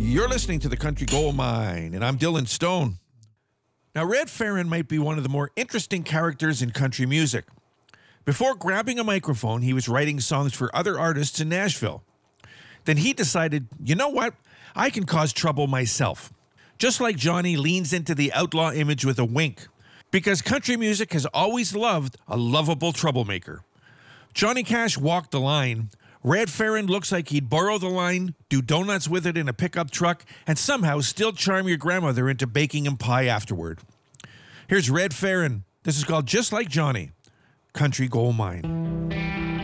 You're listening to the Country Gold Mine, and I'm Dylan Stone. Now, Red Farron might be one of the more interesting characters in country music. Before grabbing a microphone, he was writing songs for other artists in Nashville. Then he decided, you know what? I can cause trouble myself. Just like Johnny leans into the outlaw image with a wink, because country music has always loved a lovable troublemaker. Johnny Cash walked the line. Red Farron looks like he'd borrow the line, do donuts with it in a pickup truck, and somehow still charm your grandmother into baking him pie afterward. Here's Red Farron. This is called Just Like Johnny, Country Gold Mine.